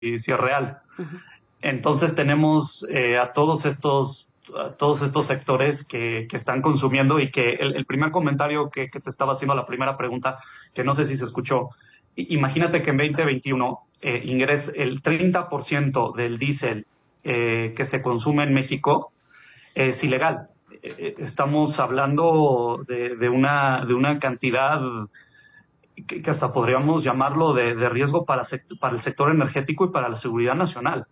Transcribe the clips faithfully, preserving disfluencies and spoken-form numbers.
si es real. Uh-huh. Entonces tenemos eh, a todos estos a todos estos sectores que, que están consumiendo y que el, el primer comentario que, que te estaba haciendo, la primera pregunta, que no sé si se escuchó, imagínate que en veinte veintiuno eh, ingres el treinta por ciento del diésel eh, que se consume en México es ilegal. Eh, estamos hablando de, de, una, de una cantidad que, que hasta podríamos llamarlo de, de riesgo para, sect- para el sector energético y para la seguridad nacional.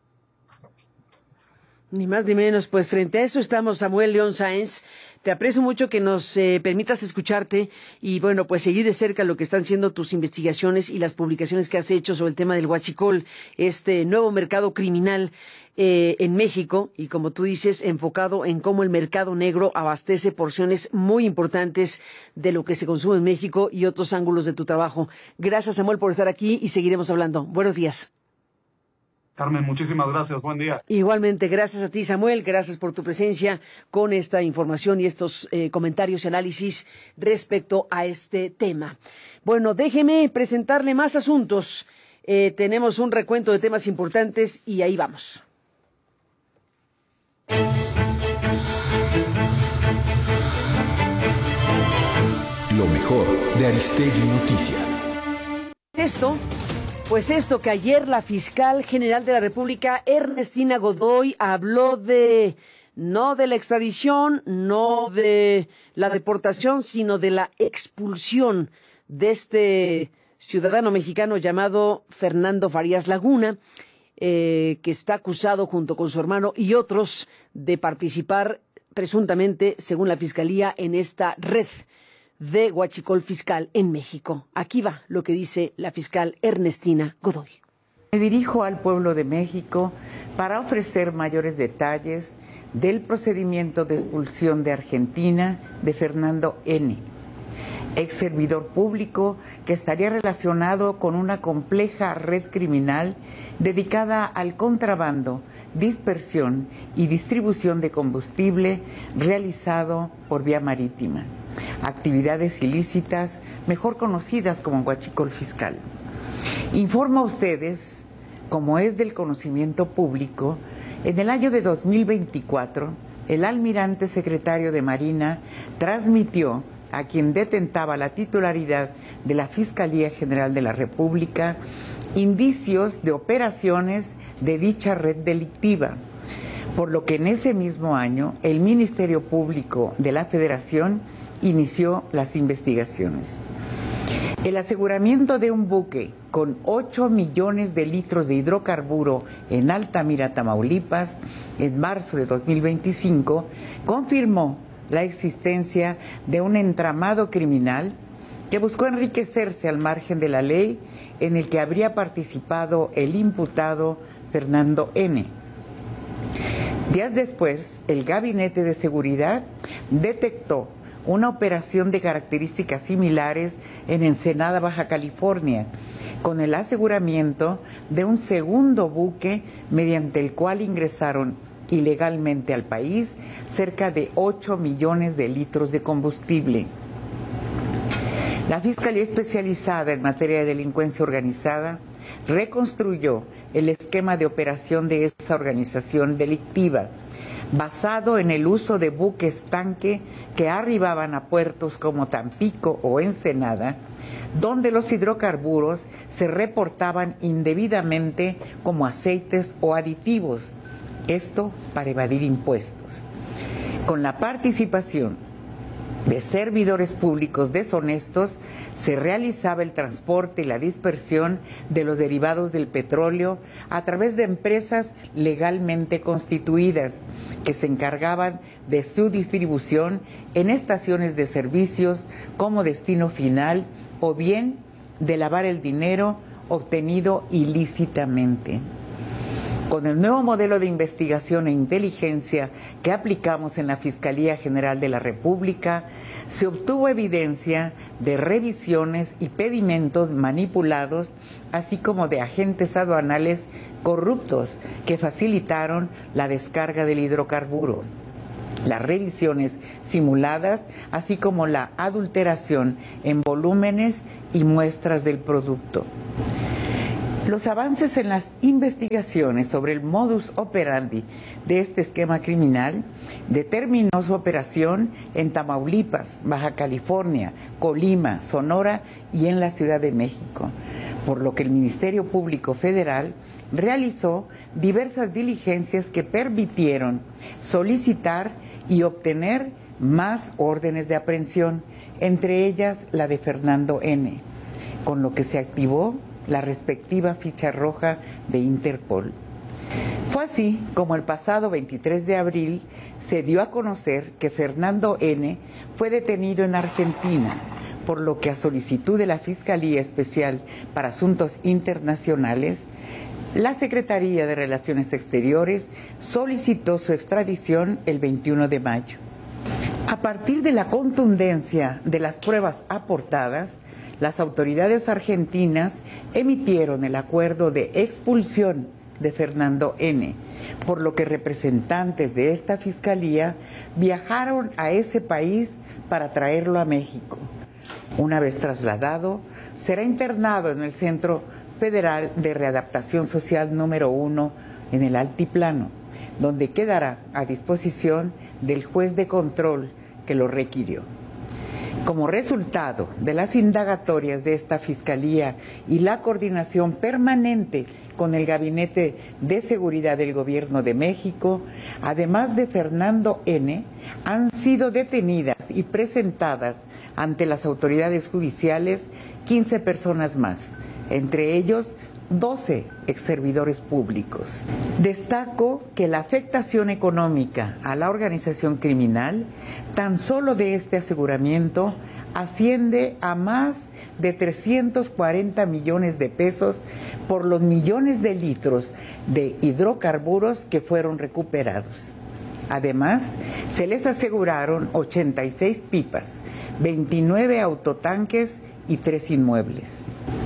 Ni más ni menos, pues frente a eso estamos, Samuel León Sáenz. Te aprecio mucho que nos eh, permitas escucharte y, bueno, pues seguir de cerca lo que están siendo tus investigaciones y las publicaciones que has hecho sobre el tema del huachicol, este nuevo mercado criminal eh, en México y, como tú dices, enfocado en cómo el mercado negro abastece porciones muy importantes de lo que se consume en México y otros ángulos de tu trabajo. Gracias, Samuel, por estar aquí y seguiremos hablando. Buenos días. Carmen, muchísimas gracias. Buen día. Igualmente, gracias a ti, Samuel. Gracias por tu presencia con esta información y estos eh, comentarios y análisis respecto a este tema. Bueno, déjeme presentarle más asuntos. Eh, tenemos un recuento de temas importantes y ahí vamos. Lo mejor de Aristegui Noticias. Esto... Pues esto, que ayer la fiscal general de la República, Ernestina Godoy, habló de, no de la extradición, no de la deportación, sino de la expulsión de este ciudadano mexicano llamado Fernando Farías Laguna, eh, que está acusado junto con su hermano y otros de participar presuntamente, según la Fiscalía, en esta red de huachicol fiscal en México. Aquí va lo que dice la fiscal Ernestina Godoy. Me dirijo al pueblo de México para ofrecer mayores detalles del procedimiento de expulsión de Argentina de Fernando N., ex servidor público que estaría relacionado con una compleja red criminal dedicada al contrabando, dispersión y distribución de combustible realizado por vía marítima. Actividades ilícitas, mejor conocidas como huachicol fiscal. Informo a ustedes, como es del conocimiento público, en el año de dos mil veinticuatro, el almirante secretario de Marina transmitió a quien detentaba la titularidad de la Fiscalía General de la República indicios de operaciones de dicha red delictiva, por lo que en ese mismo año el Ministerio Público de la Federación inició las investigaciones. El aseguramiento de un buque con ocho millones de litros de hidrocarburo en Altamira, Tamaulipas, en marzo de dos mil veinticinco, confirmó la existencia de un entramado criminal que buscó enriquecerse al margen de la ley, en el que habría participado el imputado Fernando N. Días después, el Gabinete de Seguridad detectó una operación de características similares en Ensenada, Baja California, con el aseguramiento de un segundo buque mediante el cual ingresaron ilegalmente al país cerca de ocho millones de litros de combustible. La Fiscalía Especializada en Materia de Delincuencia Organizada reconstruyó el esquema de operación de esa organización delictiva, basado en el uso de buques tanque que arribaban a puertos como Tampico o Ensenada, donde los hidrocarburos se reportaban indebidamente como aceites o aditivos, esto para evadir impuestos. Con la participación de servidores públicos deshonestos, se realizaba el transporte y la dispersión de los derivados del petróleo a través de empresas legalmente constituidas que se encargaban de su distribución en estaciones de servicios como destino final, o bien de lavar el dinero obtenido ilícitamente. Con el nuevo modelo de investigación e inteligencia que aplicamos en la Fiscalía General de la República, se obtuvo evidencia de revisiones y pedimentos manipulados, así como de agentes aduanales corruptos que facilitaron la descarga del hidrocarburo, las revisiones simuladas, así como la adulteración en volúmenes y muestras del producto. Los avances en las investigaciones sobre el modus operandi de este esquema criminal determinó su operación en Tamaulipas, Baja California, Colima, Sonora y en la Ciudad de México, por lo que el Ministerio Público Federal realizó diversas diligencias que permitieron solicitar y obtener más órdenes de aprehensión, entre ellas la de Fernando N., con lo que se activó la respectiva ficha roja de Interpol. Fue así como el pasado veintitrés de abril se dio a conocer que Fernando N. fue detenido en Argentina, por lo que a solicitud de la Fiscalía Especial para Asuntos Internacionales, la Secretaría de Relaciones Exteriores solicitó su extradición el veintiuno de mayo. A partir de la contundencia de las pruebas aportadas, las autoridades argentinas emitieron el acuerdo de expulsión de Fernando N., por lo que representantes de esta fiscalía viajaron a ese país para traerlo a México. Una vez trasladado, será internado en el Centro Federal de Readaptación Social número uno en el Altiplano, donde quedará a disposición del juez de control que lo requirió. Como resultado de las indagatorias de esta Fiscalía y la coordinación permanente con el Gabinete de Seguridad del Gobierno de México, además de Fernando N., han sido detenidas y presentadas ante las autoridades judiciales quince personas más, entre ellos doce exservidores públicos. Destaco que la afectación económica a la organización criminal, tan solo de este aseguramiento, asciende a más de trescientos cuarenta millones de pesos por los millones de litros de hidrocarburos que fueron recuperados. Además, se les aseguraron ochenta y seis pipas, veintinueve autotanques y tres inmuebles.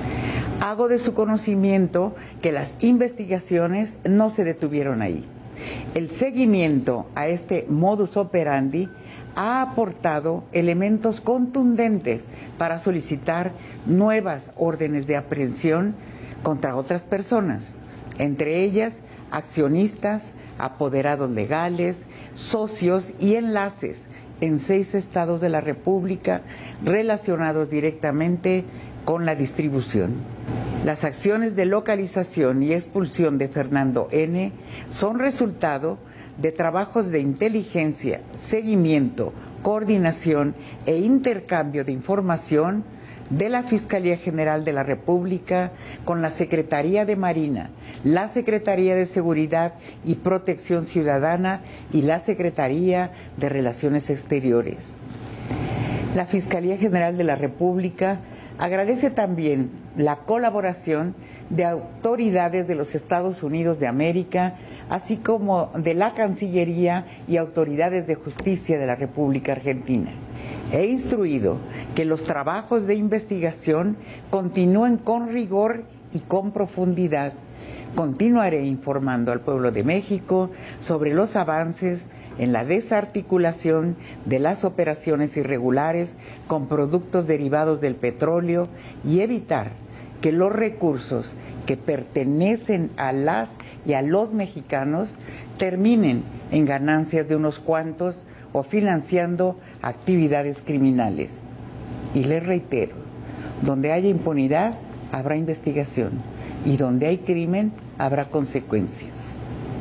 Hago de su conocimiento que las investigaciones no se detuvieron ahí. El seguimiento a este modus operandi ha aportado elementos contundentes para solicitar nuevas órdenes de aprehensión contra otras personas, entre ellas accionistas, apoderados legales, socios y enlaces en seis estados de la República relacionados directamente con la distribución. Las acciones de localización y expulsión de Fernando N. son resultado de trabajos de inteligencia, seguimiento, coordinación e intercambio de información de la Fiscalía General de la República con la Secretaría de Marina, la Secretaría de Seguridad y Protección Ciudadana y la Secretaría de Relaciones Exteriores. La Fiscalía General de la República agradece también la colaboración de autoridades de los Estados Unidos de América, así como de la Cancillería y autoridades de justicia de la República Argentina. He instruido que los trabajos de investigación continúen con rigor y con profundidad. Continuaré informando al pueblo de México sobre los avances en la desarticulación de las operaciones irregulares con productos derivados del petróleo y evitar que los recursos que pertenecen a las y a los mexicanos terminen en ganancias de unos cuantos o financiando actividades criminales. Y les reitero, donde haya impunidad, habrá investigación, y donde hay crimen, habrá consecuencias.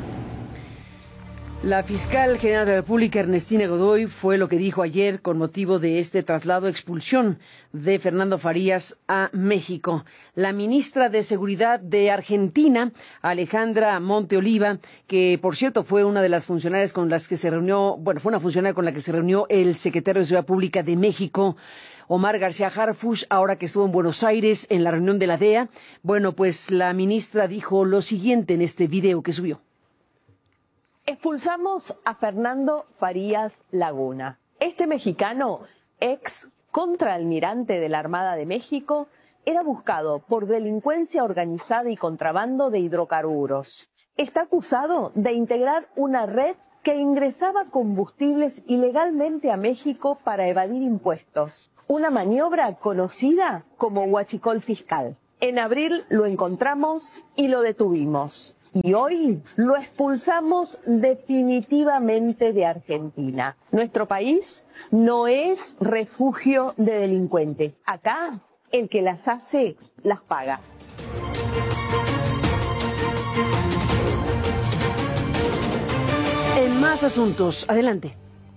La fiscal general de la República, Ernestina Godoy, fue lo que dijo ayer con motivo de este traslado expulsión de Fernando Farías a México. La ministra de Seguridad de Argentina, Alejandra Monteoliva, que por cierto fue una de las funcionarias con las que se reunió, bueno, fue una funcionaria con la que se reunió el secretario de Seguridad Pública de México, Omar García Harfuch, ahora que estuvo en Buenos Aires en la reunión de la D E A. Bueno, pues la ministra dijo lo siguiente en este video que subió. Expulsamos a Fernando Farías Laguna. Este mexicano, ex contraalmirante de la Armada de México, era buscado por delincuencia organizada y contrabando de hidrocarburos. Está acusado de integrar una red que ingresaba combustibles ilegalmente a México para evadir impuestos. Una maniobra conocida como huachicol fiscal. En abril lo encontramos y lo detuvimos. Y hoy lo expulsamos definitivamente de Argentina. Nuestro país no es refugio de delincuentes. Acá, el que las hace, las paga. En más asuntos, adelante.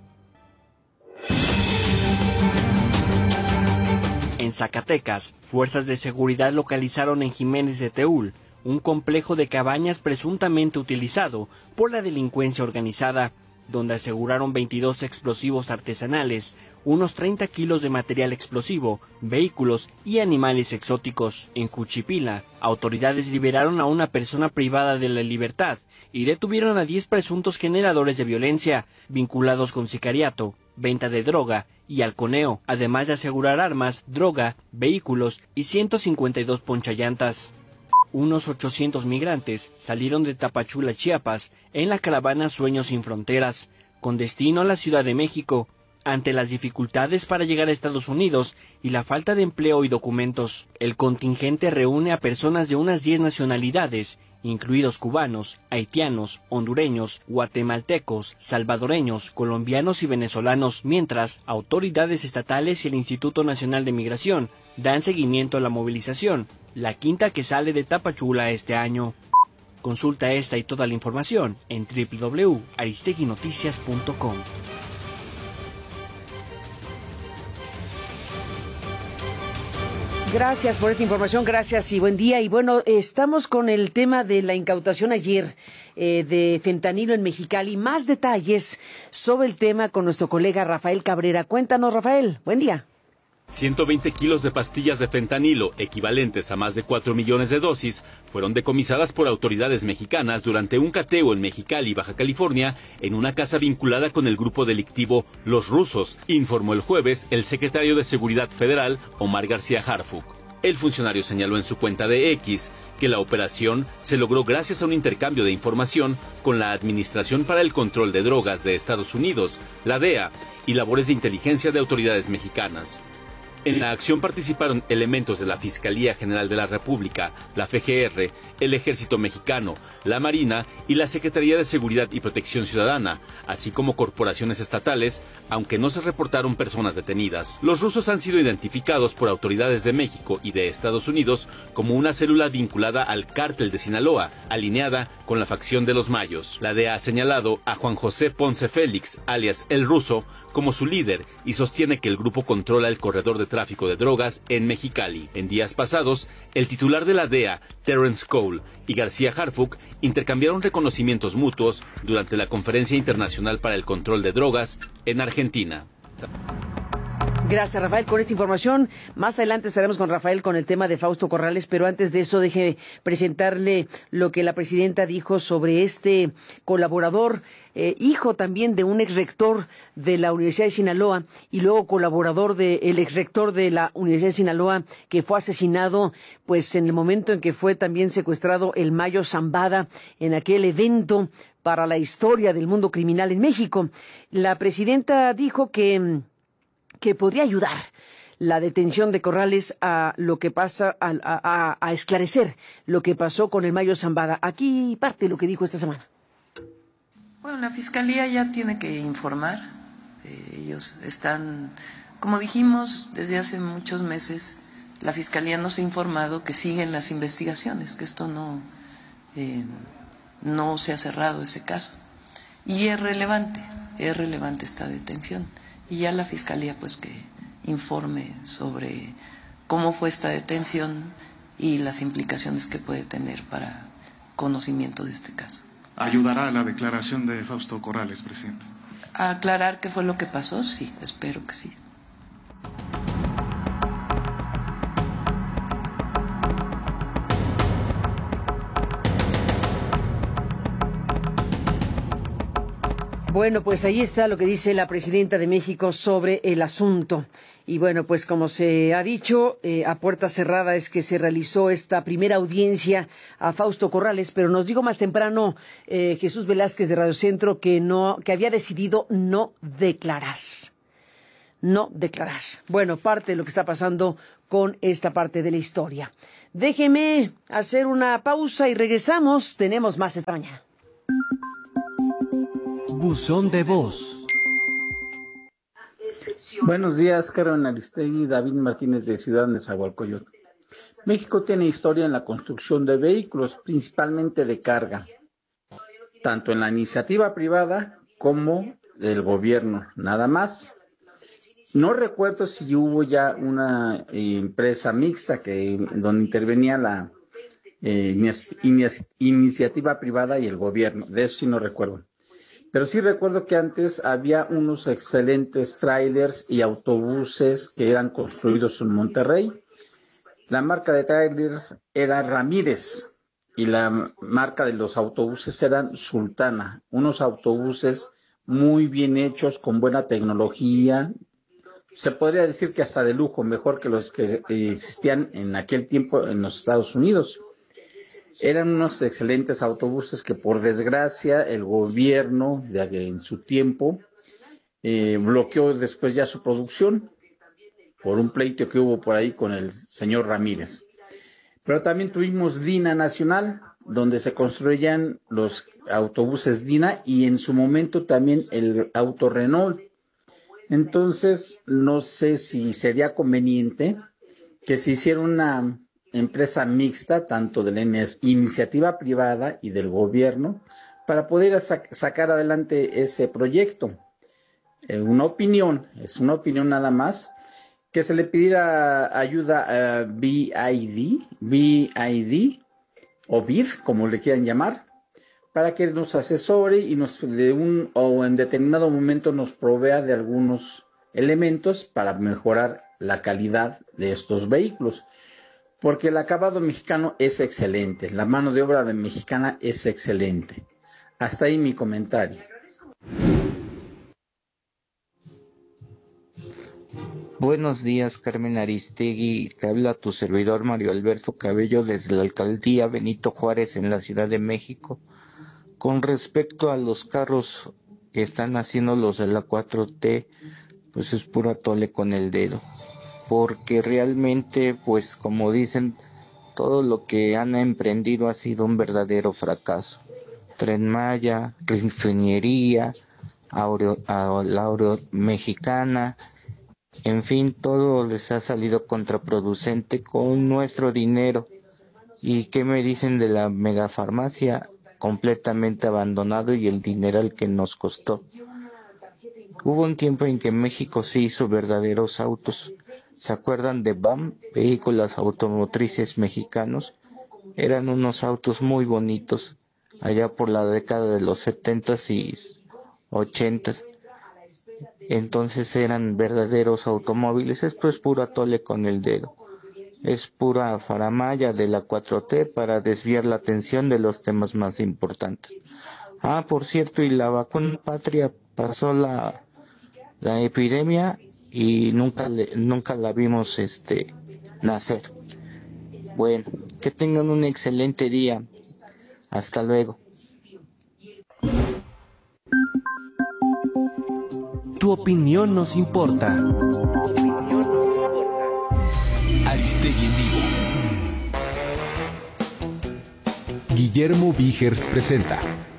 En Zacatecas, fuerzas de seguridad localizaron en Jiménez de Teúl un complejo de cabañas presuntamente utilizado por la delincuencia organizada, donde aseguraron veintidós explosivos artesanales, unos treinta kilos de material explosivo, vehículos y animales exóticos. En Juchipila, autoridades liberaron a una persona privada de la libertad y detuvieron a diez presuntos generadores de violencia, vinculados con sicariato, venta de droga y halconeo, además de asegurar armas, droga, vehículos y ciento cincuenta y dos ponchallantas. Unos ochocientos migrantes salieron de Tapachula, Chiapas, en la caravana Sueños sin Fronteras, con destino a la Ciudad de México, ante las dificultades para llegar a Estados Unidos y la falta de empleo y documentos. El contingente reúne a personas de unas diez nacionalidades, incluidos cubanos, haitianos, hondureños, guatemaltecos, salvadoreños, colombianos y venezolanos, mientras autoridades estatales y el Instituto Nacional de Migración dan seguimiento a la movilización, la quinta que sale de Tapachula este año. Consulta esta y toda la información en doble u doble u doble u punto aristegui noticias punto com. Gracias por esta información, gracias y buen día. Y bueno, estamos con el tema de la incautación ayer eh, de fentanilo en Mexicali. Más detalles sobre el tema con nuestro colega Rafael Cabrera. Cuéntanos, Rafael, buen día. ciento veinte kilos de pastillas de fentanilo, equivalentes a más de cuatro millones de dosis, fueron decomisadas por autoridades mexicanas durante un cateo en Mexicali, Baja California, en una casa vinculada con el grupo delictivo Los Rusos, informó el jueves el secretario de Seguridad Federal, Omar García Harfuch. El funcionario señaló en su cuenta de X que la operación se logró gracias a un intercambio de información con la Administración para el Control de Drogas de Estados Unidos, la D E A, y labores de inteligencia de autoridades mexicanas. En la acción participaron elementos de la Fiscalía General de la República, la F G R, el Ejército Mexicano, la Marina y la Secretaría de Seguridad y Protección Ciudadana, así como corporaciones estatales, aunque no se reportaron personas detenidas. Los rusos han sido identificados por autoridades de México y de Estados Unidos como una célula vinculada al cártel de Sinaloa, alineada con la facción de los Mayos. La D E A ha señalado a Juan José Ponce Félix, alias El Ruso, como su líder y sostiene que el grupo controla el corredor de tráfico de drogas en Mexicali. En días pasados, el titular de la D E A, Terence Cole, y García Harfuch intercambiaron reconocimientos mutuos durante la Conferencia Internacional para el Control de Drogas en Argentina. Gracias, Rafael, con esta información. Más adelante estaremos con Rafael con el tema de Fausto Corrales, pero antes de eso deje presentarle lo que la presidenta dijo sobre este colaborador, eh, hijo también de un exrector de la Universidad de Sinaloa y luego colaborador del exrector de la Universidad de Sinaloa, que fue asesinado pues en el momento en que fue también secuestrado el Mayo Zambada en aquel evento para la historia del mundo criminal en México. La presidenta dijo que que podría ayudar la detención de Corrales a lo que pasa, a, a, a esclarecer lo que pasó con el Mayo Zambada. Aquí parte lo que dijo esta semana. Bueno, la Fiscalía ya tiene que informar. Eh, ellos están, como dijimos, desde hace muchos meses, la Fiscalía nos ha informado que siguen las investigaciones, que esto no, eh, no se ha cerrado ese caso. Y es relevante, es relevante esta detención. Y ya la Fiscalía pues que informe sobre cómo fue esta detención y las implicaciones que puede tener para conocimiento de este caso. ¿Ayudará a la declaración de Fausto Corrales, presidente? ¿A aclarar qué fue lo que pasó? Sí, espero que sí. Bueno, pues ahí está lo que dice la presidenta de México sobre el asunto. Y bueno, pues como se ha dicho, eh, a puerta cerrada es que se realizó esta primera audiencia a Fausto Corrales, pero nos dijo más temprano eh, Jesús Velázquez de Radio Centro que no, que había decidido no declarar. No declarar. Bueno, parte de lo que está pasando con esta parte de la historia. Déjeme hacer una pausa y regresamos. Tenemos más esta mañana. Buzón de voz. Buenos días, Carmen Aristegui, David Martínez de Ciudad Nezahualcóyotl. México tiene historia en la construcción de vehículos, principalmente de carga, tanto en la iniciativa privada como del gobierno, nada más. No recuerdo si hubo ya una eh, empresa mixta que donde intervenía la eh, inici- iniciativa privada y el gobierno, de eso sí no recuerdo. Pero sí recuerdo que antes había unos excelentes trailers y autobuses que eran construidos en Monterrey. La marca de trailers era Ramírez y la marca de los autobuses eran Sultana. Unos autobuses muy bien hechos, con buena tecnología. Se podría decir que hasta de lujo, mejor que los que existían en aquel tiempo en los Estados Unidos. Eran unos excelentes autobuses que por desgracia el gobierno de, en su tiempo eh, bloqueó después ya su producción por un pleito que hubo por ahí con el señor Ramírez. Pero también tuvimos Dina Nacional, donde se construían los autobuses Dina y en su momento también el auto Renault. Entonces, no sé si sería conveniente que se hiciera una empresa mixta, tanto de la iniciativa privada y del gobierno, para poder sac- sacar adelante ese proyecto. Eh, una opinión, es una opinión nada más, que se le pidiera ayuda a B I D, B I D o B I D, como le quieran llamar, para que nos asesore y nos de un o en determinado momento nos provea de algunos elementos para mejorar la calidad de estos vehículos. Porque el acabado mexicano es excelente, la mano de obra de mexicana es excelente. Hasta ahí mi comentario. Buenos días, Carmen Aristegui. Te habla tu servidor Mario Alberto Cabello desde la alcaldía Benito Juárez en la Ciudad de México. Con respecto a los carros que están haciendo los de la cuatro T, pues es puro atole con el dedo. Porque realmente, pues como dicen, todo lo que han emprendido ha sido un verdadero fracaso. Tren Maya, refinería, Aureo, la Aureo Mexicana, en fin, todo les ha salido contraproducente con nuestro dinero. ¿Y qué me dicen de la megafarmacia? Completamente abandonado y el dineral que nos costó. Hubo un tiempo en que México se hizo verdaderos autos. ¿Se acuerdan de B A M, Vehículos Automotrices Mexicanos? Eran unos autos muy bonitos, allá por la década de los setentas y ochentas. Entonces eran verdaderos automóviles. Esto es puro atole con el dedo. Es pura faramaya de la cuatro T para desviar la atención de los temas más importantes. Ah, por cierto, y la vacuna patria pasó la, la epidemia y nunca, le, nunca la vimos este, nacer. Bueno, que tengan un excelente día. Hasta luego. Tu opinión nos importa. Aristegui en vivo. Guillermo Vígers presenta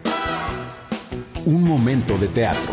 Un momento de teatro.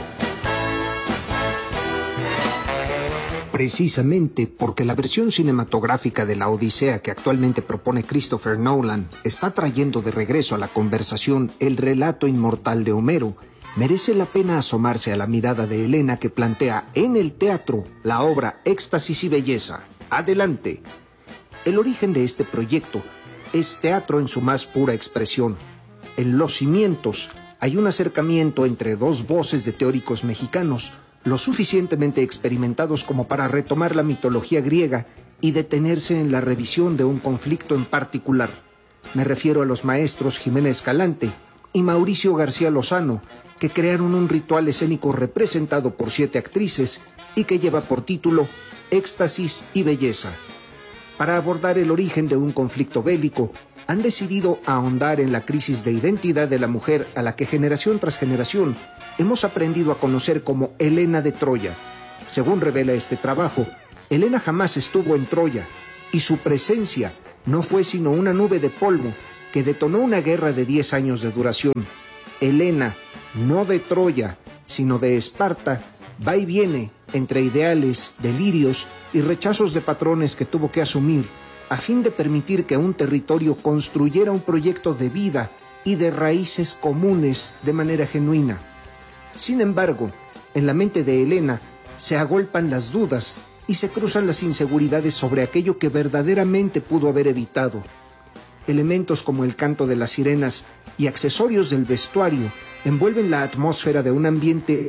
Precisamente porque la versión cinematográfica de la Odisea que actualmente propone Christopher Nolan está trayendo de regreso a la conversación el relato inmortal de Homero, merece la pena asomarse a la mirada de Elena que plantea en el teatro la obra Éxtasis y Belleza. Adelante. El origen de este proyecto es teatro en su más pura expresión. En Los Cimientos hay un acercamiento entre dos voces de teóricos mexicanos, lo suficientemente experimentados como para retomar la mitología griega y detenerse en la revisión de un conflicto en particular. Me refiero a los maestros Jiménez Escalante y Mauricio García Lozano, que crearon un ritual escénico representado por siete actrices y que lleva por título Éxtasis y Belleza. Para abordar el origen de un conflicto bélico, han decidido ahondar en la crisis de identidad de la mujer a la que generación tras generación hemos aprendido a conocer como Helena de Troya. Según revela este trabajo, Helena jamás estuvo en Troya, y su presencia no fue sino una nube de polvo que detonó una guerra de diez años de duración. Helena, no de Troya, sino de Esparta, va y viene entre ideales, delirios y rechazos de patrones que tuvo que asumir a fin de permitir que un territorio construyera un proyecto de vida y de raíces comunes de manera genuina. Sin embargo, en la mente de Helena se agolpan las dudas y se cruzan las inseguridades sobre aquello que verdaderamente pudo haber evitado. Elementos como el canto de las sirenas y accesorios del vestuario envuelven la atmósfera de un ambiente.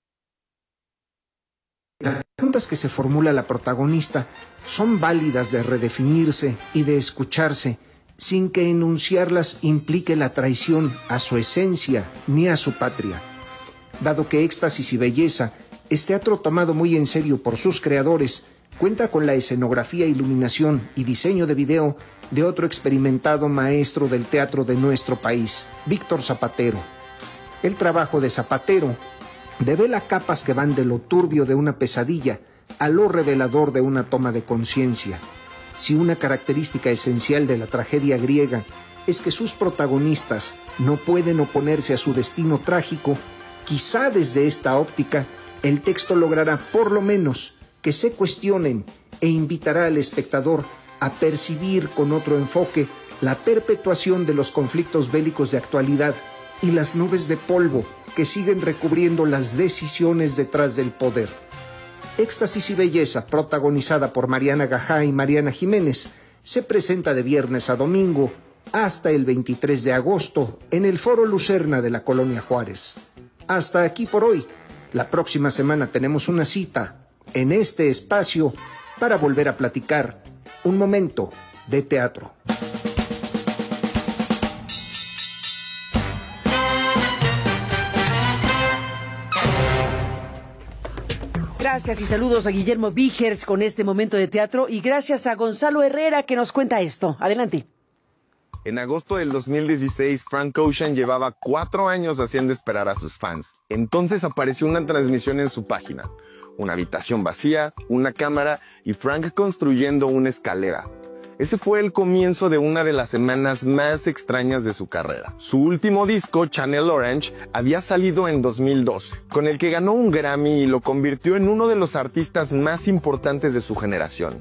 Las preguntas que se formula la protagonista son válidas de redefinirse y de escucharse, sin que enunciarlas implique la traición a su esencia ni a su patria. Dado que Éxtasis y Belleza es teatro tomado muy en serio por sus creadores, cuenta con la escenografía, iluminación y diseño de video de otro experimentado maestro del teatro de nuestro país, Víctor Zapatero. El trabajo de Zapatero devela capas que van de lo turbio de una pesadilla a lo revelador de una toma de conciencia. Si una característica esencial de la tragedia griega es que sus protagonistas no pueden oponerse a su destino trágico, quizá desde esta óptica el texto logrará por lo menos que se cuestionen e invitará al espectador a percibir con otro enfoque la perpetuación de los conflictos bélicos de actualidad y las nubes de polvo que siguen recubriendo las decisiones detrás del poder. Éxtasis y Belleza, protagonizada por Mariana Gajá y Mariana Jiménez, se presenta de viernes a domingo hasta el veintitrés de agosto en el Foro Lucerna de la Colonia Juárez. Hasta aquí por hoy. La próxima semana tenemos una cita en este espacio para volver a platicar un momento de teatro. Gracias y saludos a Guillermo Vigers con este momento de teatro y gracias a Gonzalo Herrera que nos cuenta esto. Adelante. En agosto del dos mil dieciséis, Frank Ocean llevaba cuatro años haciendo esperar a sus fans. Entonces apareció una transmisión en su página. Una habitación vacía, una cámara y Frank construyendo una escalera. Ese fue el comienzo de una de las semanas más extrañas de su carrera. Su último disco, Channel Orange, había salido en dos mil doce, con el que ganó un Grammy y lo convirtió en uno de los artistas más importantes de su generación.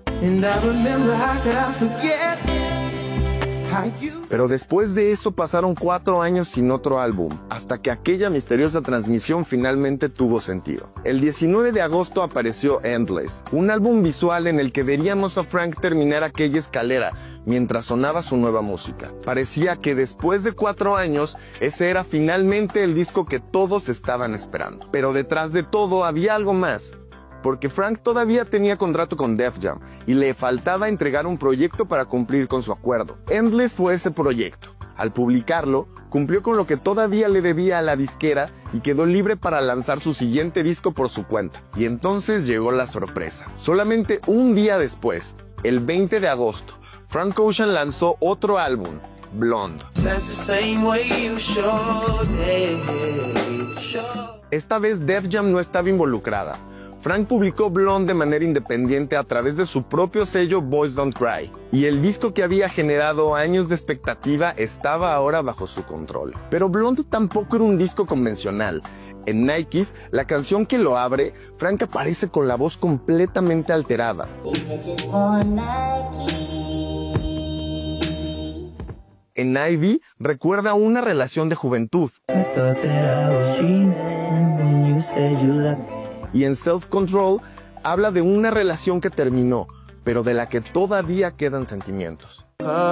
Pero después de eso pasaron cuatro años sin otro álbum, hasta que aquella misteriosa transmisión finalmente tuvo sentido. El diecinueve de agosto apareció Endless, un álbum visual en el que veríamos a Frank terminar aquella escalera mientras sonaba su nueva música. Parecía que después de cuatro años, ese era finalmente el disco que todos estaban esperando. Pero detrás de todo había algo más. Porque Frank todavía tenía contrato con Def Jam y le faltaba entregar un proyecto para cumplir con su acuerdo. Endless fue ese proyecto. Al publicarlo, cumplió con lo que todavía le debía a la disquera y quedó libre para lanzar su siguiente disco por su cuenta. Y entonces llegó la sorpresa. Solamente un día después, el veinte de agosto, Frank Ocean lanzó otro álbum, Blonde. Esta vez Def Jam no estaba involucrada. Frank publicó Blonde de manera independiente a través de su propio sello Boys Don't Cry, y el disco que había generado años de expectativa estaba ahora bajo su control. Pero Blonde tampoco era un disco convencional. En Nikes, la canción que lo abre, Frank aparece con la voz completamente alterada. En Ivy recuerda una relación de juventud. Y en Self Control habla de una relación que terminó, pero de la que todavía quedan sentimientos.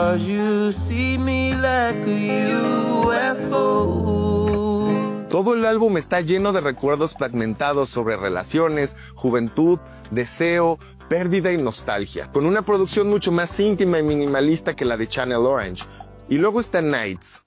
Todo el álbum está lleno de recuerdos fragmentados sobre relaciones, juventud, deseo, pérdida y nostalgia, con una producción mucho más íntima y minimalista que la de Channel Orange. Y luego está Nights.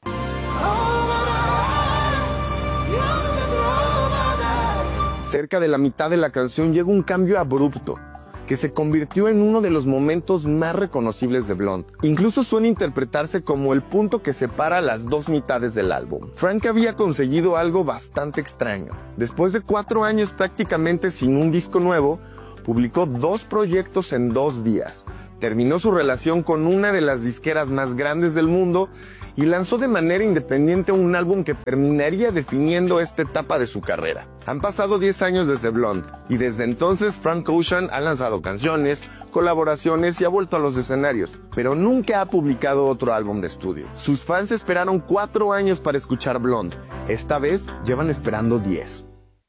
Cerca de la mitad de la canción llega un cambio abrupto, que se convirtió en uno de los momentos más reconocibles de Blonde. Incluso suele interpretarse como el punto que separa las dos mitades del álbum. Frank había conseguido algo bastante extraño. Después de cuatro años prácticamente sin un disco nuevo, publicó dos proyectos en dos días. terminó su relación con una de las disqueras más grandes del mundo y lanzó de manera independiente un álbum que terminaría definiendo esta etapa de su carrera. Han pasado diez años desde Blonde, y desde entonces Frank Ocean ha lanzado canciones, colaboraciones y ha vuelto a los escenarios, pero nunca ha publicado otro álbum de estudio. Sus fans esperaron cuatro años para escuchar Blonde. Esta vez llevan esperando diez.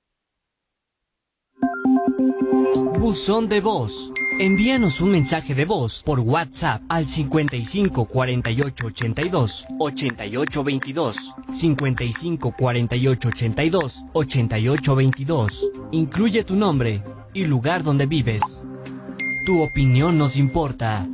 Buzón de voz. Envíanos un mensaje de voz por WhatsApp al cincuenta y cinco cuarenta y ocho ochenta y dos ochenta y ocho veintidós, cincuenta y cinco cuarenta y ocho ochenta y dos ochenta y ocho veintidós. Incluye tu nombre y lugar donde vives. Tu opinión nos importa.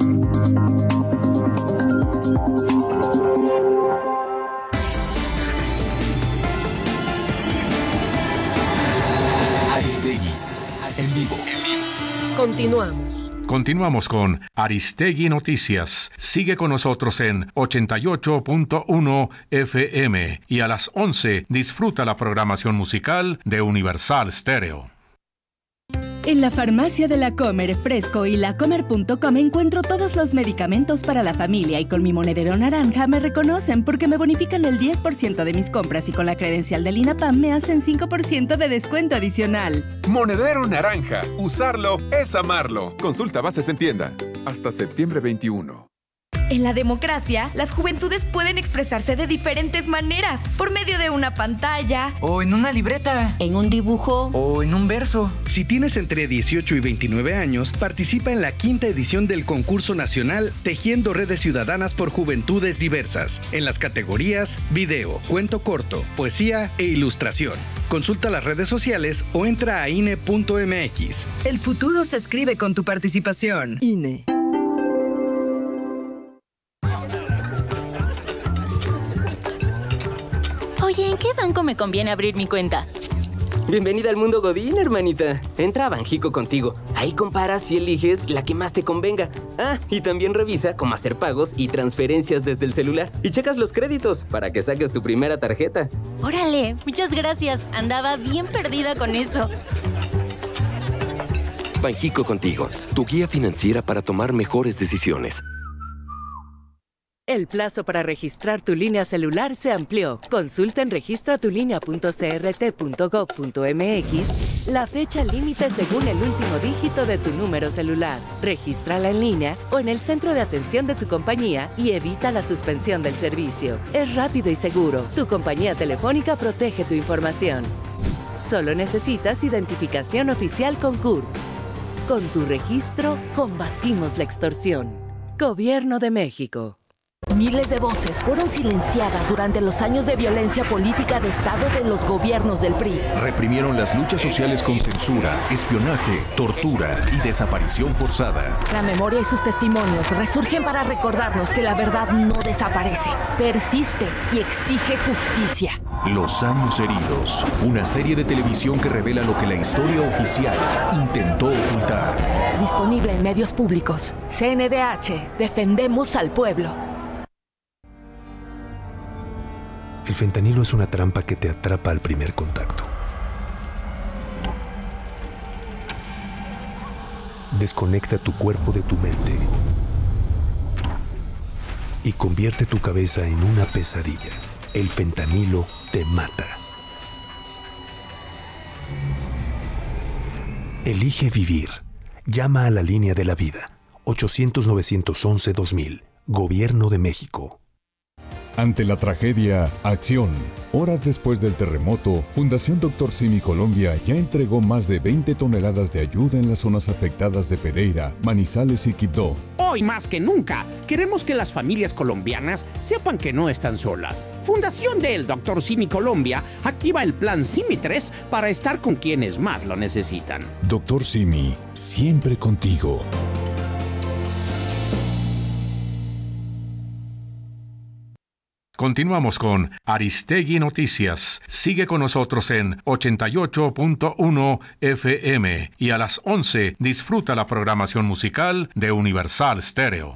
Aristegui, en vivo. Continuamos. Continuamos con Aristegui Noticias. Sigue con nosotros en ochenta y ocho punto uno F M y a las once disfruta la programación musical de Universal Stereo. En la farmacia de La Comer Fresco y lacomer punto com encuentro todos los medicamentos para la familia y con mi monedero naranja me reconocen porque me bonifican el diez por ciento de mis compras y con la credencial del INAPAM me hacen cinco por ciento de descuento adicional. Monedero naranja. Usarlo es amarlo. Consulta bases en tienda. Hasta septiembre veintiuno. En la democracia, las juventudes pueden expresarse de diferentes maneras, por medio de una pantalla, o en una libreta, en un dibujo, o en un verso. Si tienes entre dieciocho y veintinueve años, participa en la quinta edición del concurso nacional Tejiendo Redes Ciudadanas por Juventudes Diversas, en las categorías video, cuento corto, poesía e ilustración. Consulta las redes sociales o entra a I N E punto M X. El futuro se escribe con tu participación. I N E. Oye, ¿en qué banco me conviene abrir mi cuenta? Bienvenida al mundo Godín, hermanita. Entra a Banjico Contigo. Ahí comparas y eliges la que más te convenga. Ah, y también revisa cómo hacer pagos y transferencias desde el celular. Y checas los créditos para que saques tu primera tarjeta. Órale, muchas gracias. Andaba bien perdida con eso. Banjico Contigo, tu guía financiera para tomar mejores decisiones. El plazo para registrar tu línea celular se amplió. Consulta en registra tu línea punto c r t punto gov punto m x la fecha límite según el último dígito de tu número celular. Regístrala en línea o en el centro de atención de tu compañía y evita la suspensión del servicio. Es rápido y seguro. Tu compañía telefónica protege tu información. Solo necesitas identificación oficial con C U R. Con tu registro, combatimos la extorsión. Gobierno de México. Miles de voces fueron silenciadas durante los años de violencia política de Estado de los gobiernos del P R I. Reprimieron las luchas sociales con censura, espionaje, tortura y desaparición forzada. La memoria y sus testimonios resurgen para recordarnos que la verdad no desaparece, persiste y exige justicia. Los años heridos, una serie de televisión que revela lo que la historia oficial intentó ocultar. Disponible en medios públicos. C N D H, defendemos al pueblo. El fentanilo es una trampa que te atrapa al primer contacto. Desconecta tu cuerpo de tu mente y convierte tu cabeza en una pesadilla. El fentanilo te mata. Elige vivir. Llama a la línea de la vida. ochocientos, novecientos once, dos mil. Gobierno de México. Ante la tragedia, acción. Horas después del terremoto, Fundación Doctor Simi Colombia ya entregó más de veinte toneladas de ayuda en las zonas afectadas de Pereira, Manizales y Quibdó. Hoy más que nunca, queremos que las familias colombianas sepan que no están solas. Fundación del Doctor Simi Colombia activa el plan Simi tres para estar con quienes más lo necesitan. Doctor Simi, siempre contigo. Continuamos con Aristegui Noticias. Sigue con nosotros en ochenta y ocho punto uno F M y a las once disfruta la programación musical de Universal Stereo.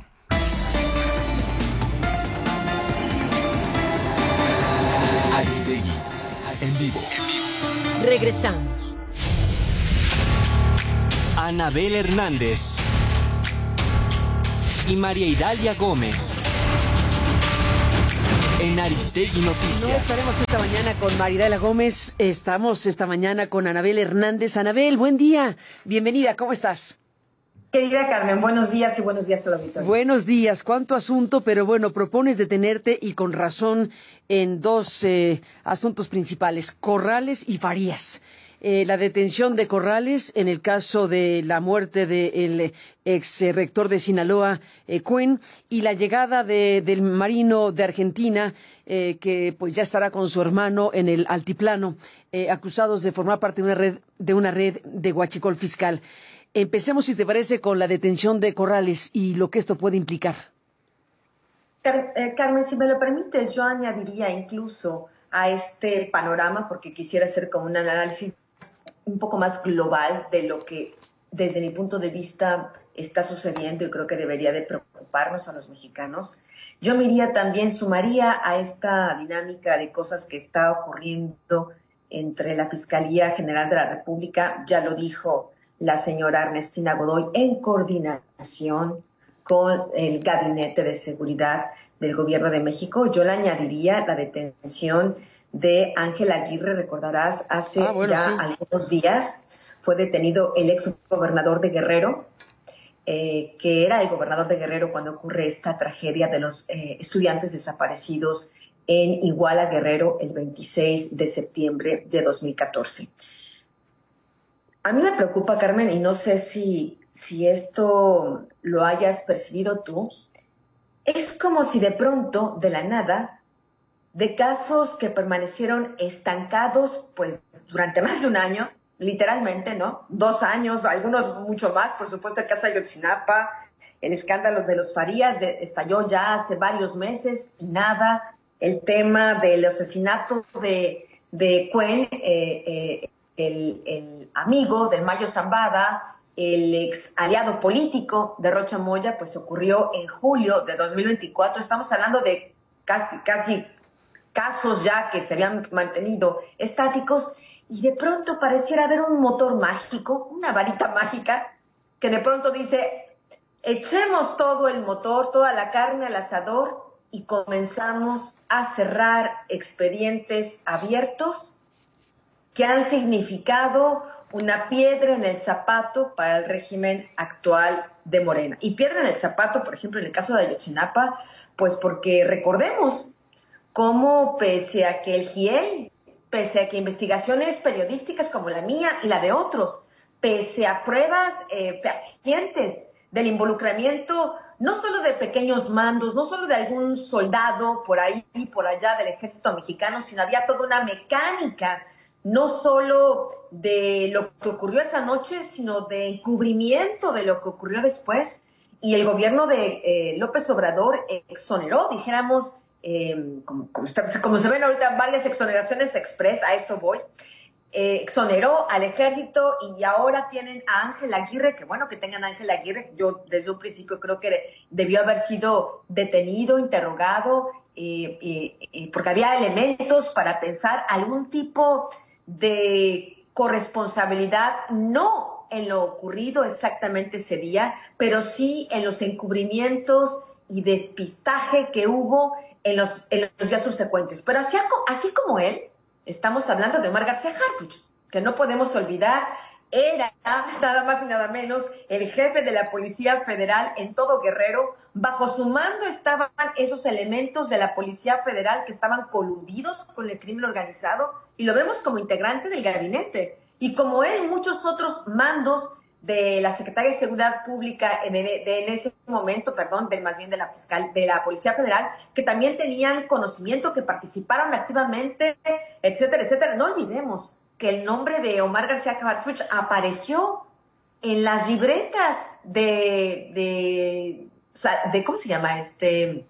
Aristegui, en vivo. Regresamos. Anabel Hernández. y María Idalia Gómez. En Aristegui Noticias. No estaremos esta mañana con María Idalia Gómez, estamos esta mañana con Anabel Hernández. Anabel, buen día, bienvenida, ¿cómo estás? Querida Carmen, buenos días y buenos días a la auditoría. Buenos días, cuánto asunto, pero bueno, propones detenerte y con razón en dos eh, asuntos principales, Corrales y Farías. Eh, la detención de Corrales en el caso de la muerte del ex rector de Sinaloa, eh, Cuen, y la llegada de, del marino de Argentina, eh, que pues ya estará con su hermano en el altiplano, eh, acusados de formar parte de una red de una red de huachicol fiscal. Empecemos, si te parece, con la detención de Corrales y lo que esto puede implicar. Car eh, Carmen, si me lo permites, yo añadiría incluso a este panorama, porque quisiera hacer como un análisis un poco más global de lo que desde mi punto de vista está sucediendo y creo que debería de preocuparnos a los mexicanos. Yo me iría también, sumaría a esta dinámica de cosas que está ocurriendo entre la Fiscalía General de la República, ya lo dijo la señora Ernestina Godoy, en coordinación con el Gabinete de Seguridad del Gobierno de México. Yo le añadiría la detención de Ángel Aguirre. Recordarás, hace ah, bueno, ya sí. algunos días fue detenido el ex gobernador de Guerrero, eh, que era el gobernador de Guerrero cuando ocurre esta tragedia de los eh, estudiantes desaparecidos en Iguala, Guerrero, el veintiséis de septiembre de dos mil catorce. A mí me preocupa, Carmen, y no sé si, si esto lo hayas percibido tú, es como si de pronto, de la nada, de casos que permanecieron estancados pues durante más de un año, literalmente, ¿no? Dos años, algunos mucho más, por supuesto, el caso de Ayotzinapa, el escándalo de los Farías de, estalló ya hace varios meses y nada, el tema del asesinato de, de Cuen, eh, eh, el, el amigo del Mayo Zambada, el ex aliado político de Rocha Moya, pues ocurrió en julio de dos mil veinticuatro. Estamos hablando de casi, casi casos ya que se habían mantenido estáticos y de pronto pareciera haber un motor mágico, una varita mágica, que de pronto dice, echemos todo el motor, toda la carne al asador y comenzamos a cerrar expedientes abiertos que han significado una piedra en el zapato para el régimen actual de Morena. Y piedra en el zapato, por ejemplo, en el caso de Ayotzinapa, pues porque recordemos cómo pese a que el G I E L, pese a que investigaciones periodísticas como la mía y la de otros, pese a pruebas eh, fehacientes del involucramiento no solo de pequeños mandos, no solo de algún soldado por ahí y por allá del ejército mexicano, sino había toda una mecánica no solo de lo que ocurrió esa noche, sino de encubrimiento de lo que ocurrió después. Y el gobierno de eh, López Obrador exoneró, dijéramos, eh, como, como, está, como se ven ahorita varias exoneraciones express, a eso voy, eh, exoneró al ejército y ahora tienen a Ángel Aguirre, que bueno que tengan a Ángel Aguirre, yo desde un principio creo que debió haber sido detenido, interrogado, eh, eh, eh, porque había elementos para pensar algún tipo de corresponsabilidad, no en lo ocurrido exactamente ese día, pero sí en los encubrimientos y despistaje que hubo en los, en los días subsecuentes. Pero así, así como él, estamos hablando de Omar García Harfuch, que no podemos olvidar, era nada más y nada menos el jefe de la Policía Federal en todo Guerrero. Bajo su mando estaban esos elementos de la Policía Federal que estaban coludidos con el crimen organizado y lo vemos como integrante del gabinete. Y como él, muchos otros mandos de la Secretaría de Seguridad Pública en, de, en ese momento, perdón, de, más bien de la fiscal, de la Policía Federal, que también tenían conocimiento, que participaron activamente, etcétera, etcétera. No olvidemos que el nombre de Omar García Harfuch apareció en las libretas de, de, de ¿cómo se llama? Este,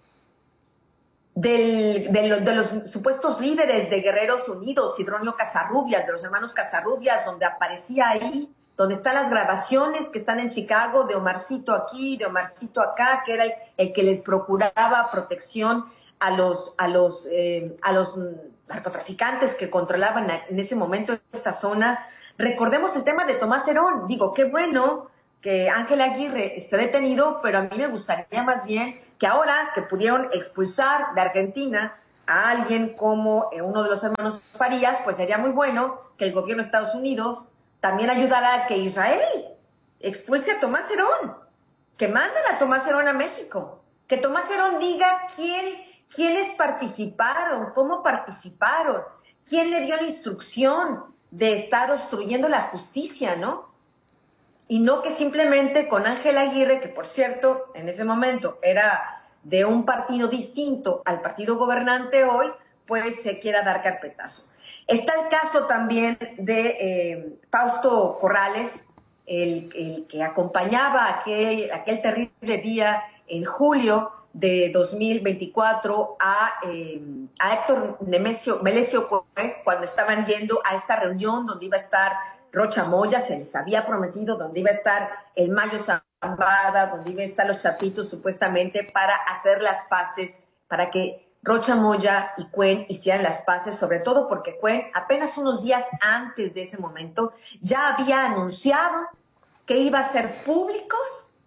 del, de, lo, de los supuestos líderes de Guerreros Unidos, Sidronio Casarrubias, de los hermanos Casarrubias, donde aparecía ahí, donde están las grabaciones que están en Chicago de Omarcito aquí, de Omarcito acá, que era el, el que les procuraba protección a los, a los, eh, a los narcotraficantes que controlaban en ese momento esta zona. Recordemos el tema de Tomás Herón. Digo, qué bueno que Ángel Aguirre esté detenido, pero a mí me gustaría más bien que ahora que pudieron expulsar de Argentina a alguien como eh, uno de los hermanos Farías, pues sería muy bueno que el gobierno de Estados Unidos también ayudara a que Israel expulse a Tomás Herón, que manden a Tomás Herón a México, que Tomás Herón diga quién, quiénes participaron, cómo participaron, quién le dio la instrucción de estar obstruyendo la justicia, ¿no? Y no que simplemente con Ángel Aguirre, que por cierto, en ese momento era de un partido distinto al partido gobernante hoy, pues se quiera dar carpetazo. Está el caso también de eh, Fausto Corrales, el, el que acompañaba aquel, aquel terrible día en julio de dos mil veinticuatro a, eh, a Héctor Nemesio, Melesio Cuen, cuando estaban yendo a esta reunión donde iba a estar Rocha Moya, se les había prometido donde iba a estar el Mayo Zambada, donde iba a estar los Chapitos supuestamente para hacer las paces, para que Rocha Moya y Cuen hicieran las paces, sobre todo porque Cuen apenas unos días antes de ese momento ya había anunciado que iba a ser públicos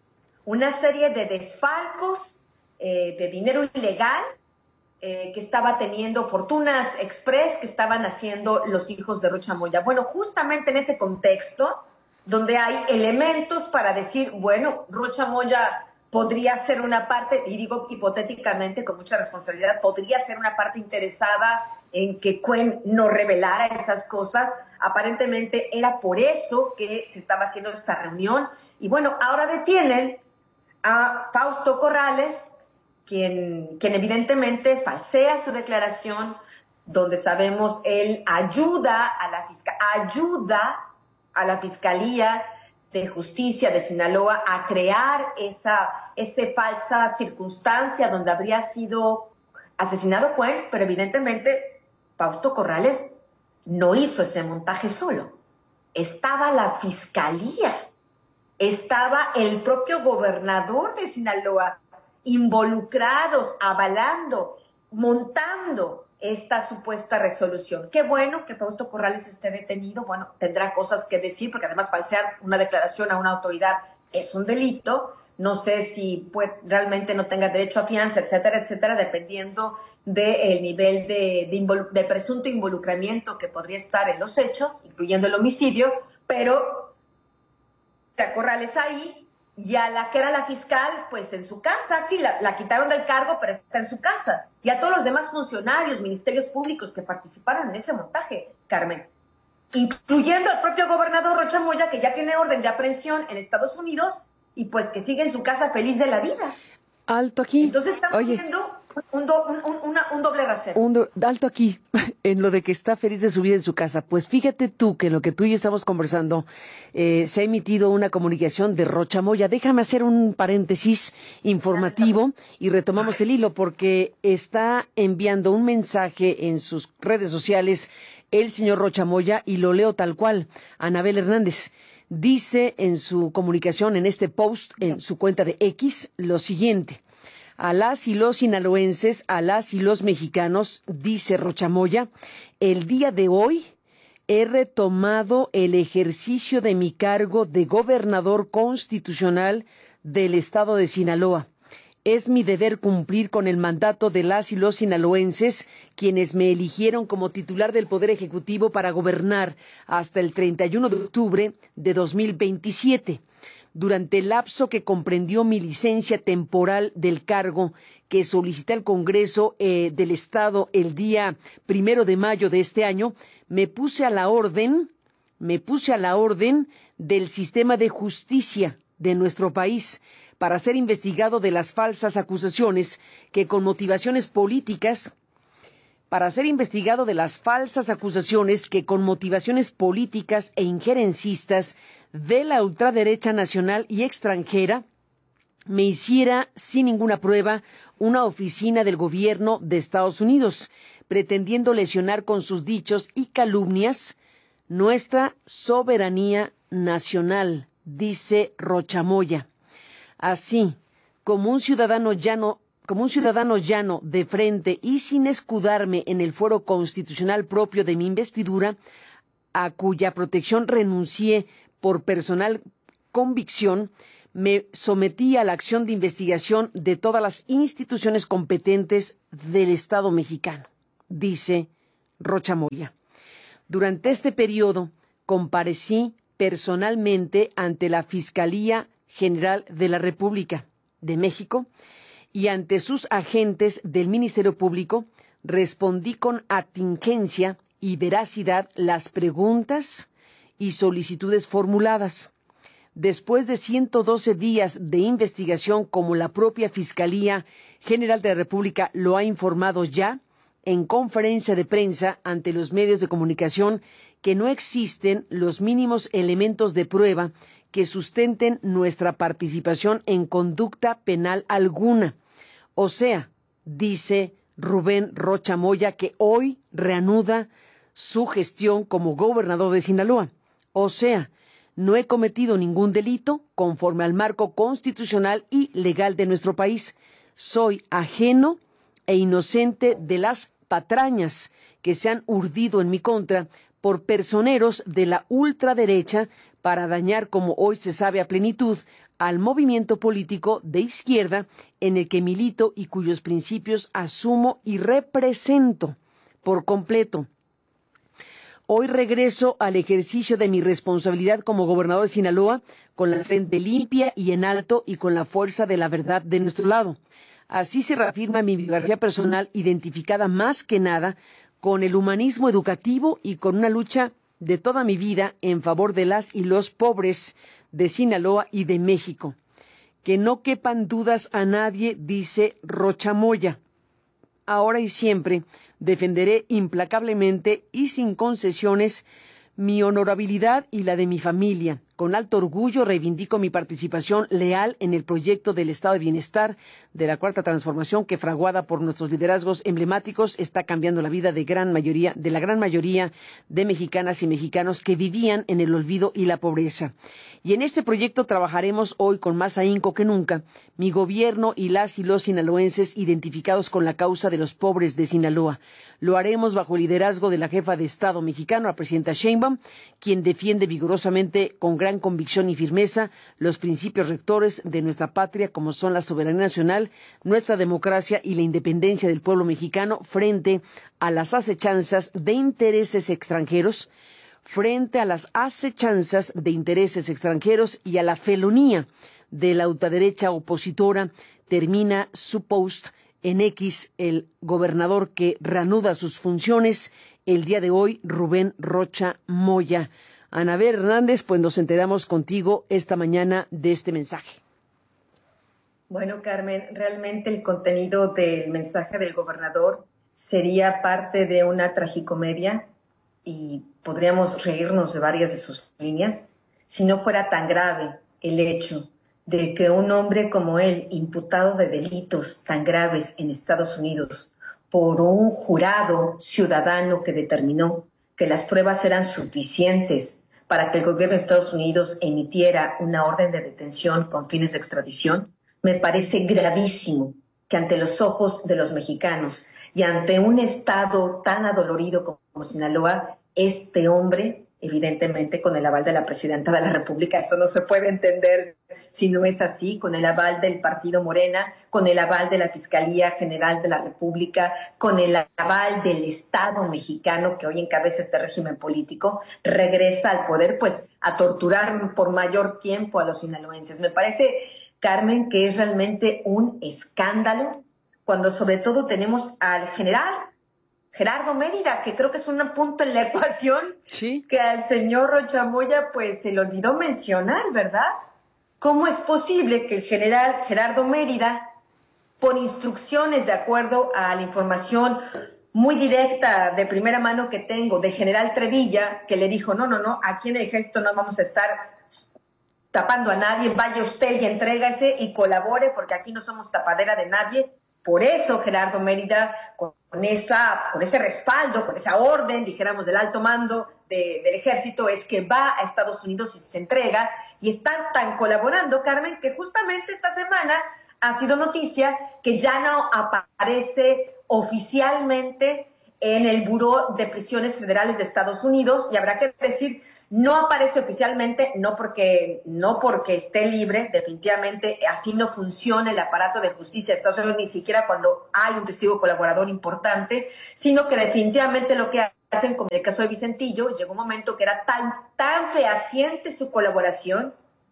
una serie de desfalcos eh, de dinero ilegal Eh, que estaba teniendo fortunas express que estaban haciendo los hijos de Rocha Moya. Bueno, justamente en ese contexto, donde hay elementos para decir, bueno, Rocha Moya podría ser una parte, y digo hipotéticamente con mucha responsabilidad, podría ser una parte interesada en que Cuen no revelara esas cosas. Aparentemente era por eso que se estaba haciendo esta reunión. Y bueno, ahora detienen a Fausto Corrales, Quien, quien evidentemente falsea su declaración, donde sabemos él ayuda a la fiscal, ayuda a la Fiscalía de Justicia de Sinaloa a crear esa, esa falsa circunstancia donde habría sido asesinado Cuen, pero evidentemente Fausto Corrales no hizo ese montaje solo. Estaba la Fiscalía, estaba el propio gobernador de Sinaloa, involucrados, avalando, montando esta supuesta resolución. Qué bueno que Fausto Corrales esté detenido, bueno, tendrá cosas que decir, porque además falsear una declaración a una autoridad es un delito. No sé si pues, realmente no tenga derecho a fianza, etcétera, etcétera, dependiendo del nivel de, de, involu- de presunto involucramiento que podría estar en los hechos, incluyendo el homicidio, pero a Corrales ahí, y a la que era la fiscal, pues en su casa, sí, la, la quitaron del cargo, pero está en su casa. Y a todos los demás funcionarios, ministerios públicos que participaron en ese montaje, Carmen, incluyendo al propio gobernador Rocha Moya, que ya tiene orden de aprehensión en Estados Unidos y pues que sigue en su casa feliz de la vida. Alto aquí. Entonces estamos Oye. viendo un, do, un, un, una, un doble rasero. Un do, alto aquí, en lo de que está feliz de su vida en su casa. Pues fíjate tú que en lo que tú y yo estamos conversando, eh, se ha emitido una comunicación de Rocha Moya. Déjame hacer un paréntesis informativo y retomamos el hilo, porque está enviando un mensaje en sus redes sociales el señor Rocha Moya, y lo leo tal cual. Anabel Hernández dice en su comunicación, en este post, en su cuenta de X, lo siguiente: a las y los sinaloenses, a las y los mexicanos, dice Rocha Moya, el día de hoy he retomado el ejercicio de mi cargo de gobernador constitucional del estado de Sinaloa. Es mi deber cumplir con el mandato de las y los sinaloenses, quienes me eligieron como titular del Poder Ejecutivo para gobernar hasta el treinta y uno de octubre de dos mil veintisiete. Durante el lapso que comprendió mi licencia temporal del cargo que solicité al Congreso eh, del Estado el día primero de mayo de este año, me puse a la orden, me puse a la orden del sistema de justicia de nuestro país para ser investigado de las falsas acusaciones que con motivaciones políticas, para ser investigado de las falsas acusaciones que con motivaciones políticas e injerencistas de la ultraderecha nacional y extranjera me hiciera sin ninguna prueba una oficina del gobierno de Estados Unidos, pretendiendo lesionar con sus dichos y calumnias nuestra soberanía nacional, dice Rocha Moya. Así, como un ciudadano llano, como un ciudadano llano de frente y sin escudarme en el fuero constitucional propio de mi investidura, a cuya protección renuncié por personal convicción, me sometí a la acción de investigación de todas las instituciones competentes del Estado mexicano, dice Rocha Moya. Durante este periodo comparecí personalmente ante la Fiscalía General de la República de México y ante sus agentes del Ministerio Público respondí con atingencia y veracidad las preguntas y solicitudes formuladas. Después de ciento doce días de investigación, como la propia Fiscalía General de la República lo ha informado ya en conferencia de prensa ante los medios de comunicación, que no existen los mínimos elementos de prueba que sustenten nuestra participación en conducta penal alguna. O sea, dice Rubén Rocha Moya, que hoy reanuda su gestión como gobernador de Sinaloa. O sea, no he cometido ningún delito conforme al marco constitucional y legal de nuestro país. Soy ajeno e inocente de las patrañas que se han urdido en mi contra por personeros de la ultraderecha para dañar, como hoy se sabe a plenitud, al movimiento político de izquierda en el que milito y cuyos principios asumo y represento por completo. Hoy regreso al ejercicio de mi responsabilidad como gobernador de Sinaloa con la frente limpia y en alto y con la fuerza de la verdad de nuestro lado. Así se reafirma mi biografía personal, identificada más que nada con el humanismo educativo y con una lucha de toda mi vida en favor de las y los pobres de Sinaloa y de México. Que no quepan dudas a nadie, dice Rocha Moya. Ahora y siempre defenderé implacablemente y sin concesiones mi honorabilidad y la de mi familia. Con alto orgullo reivindico mi participación leal en el proyecto del Estado de Bienestar de la Cuarta Transformación, que, fraguada por nuestros liderazgos emblemáticos, está cambiando la vida de gran mayoría, de la gran mayoría de mexicanas y mexicanos que vivían en el olvido y la pobreza. Y en este proyecto trabajaremos hoy con más ahínco que nunca, mi gobierno y las y los sinaloenses identificados con la causa de los pobres de Sinaloa. Lo haremos bajo el liderazgo de la jefa de Estado mexicano, la presidenta Sheinbaum, quien defiende vigorosamente con gran convicción y firmeza los principios rectores de nuestra patria, como son la soberanía nacional, nuestra democracia y la independencia del pueblo mexicano frente a las acechanzas de intereses extranjeros, frente a las acechanzas de intereses extranjeros y a la felonía de la ultraderecha opositora. Termina su post en X el gobernador que reanuda sus funciones el día de hoy, Rubén Rocha Moya. Anabel Hernández, pues nos enteramos contigo esta mañana de este mensaje. Bueno, Carmen, realmente el contenido del mensaje del gobernador sería parte de una tragicomedia y podríamos reírnos de varias de sus líneas si no fuera tan grave el hecho de que un hombre como él, imputado de delitos tan graves en Estados Unidos por un jurado ciudadano que determinó que las pruebas eran suficientes para que el gobierno de Estados Unidos emitiera una orden de detención con fines de extradición, me parece gravísimo que ante los ojos de los mexicanos y ante un Estado tan adolorido como Sinaloa, este hombre, evidentemente con el aval de la Presidenta de la República, eso no se puede entender si no es así, con el aval del Partido Morena, con el aval de la Fiscalía General de la República, con el aval del Estado mexicano que hoy encabeza este régimen político, regresa al poder pues a torturar por mayor tiempo a los sinaloenses. Me parece, Carmen, que es realmente un escándalo cuando sobre todo tenemos al general Gerardo Mérida, que creo que es un punto en la ecuación, ¿sí?, que al señor Rocha Moya pues se le olvidó mencionar, ¿verdad? ¿Cómo es posible que el general Gerardo Mérida, por instrucciones de acuerdo a la información muy directa de primera mano que tengo del general Trevilla, que le dijo, no, no, no, aquí en el ejército no vamos a estar tapando a nadie, vaya usted y entrégase y colabore porque aquí no somos tapadera de nadie? Por eso Gerardo Mérida, con, esa, con ese respaldo, con esa orden, dijéramos, del alto mando de, del ejército, es que va a Estados Unidos y se entrega, y están tan colaborando, Carmen, que justamente esta semana ha sido noticia que ya no aparece oficialmente en el Buró de Prisiones Federales de Estados Unidos, y habrá que decir No aparece oficialmente, no porque, no porque esté libre, definitivamente así no funciona el aparato de justicia de Estados Unidos, ni siquiera cuando hay un testigo colaborador importante, sino que definitivamente lo que hacen, como en el caso de Vicentillo, llegó un momento que era tan, tan fehaciente su colaboración,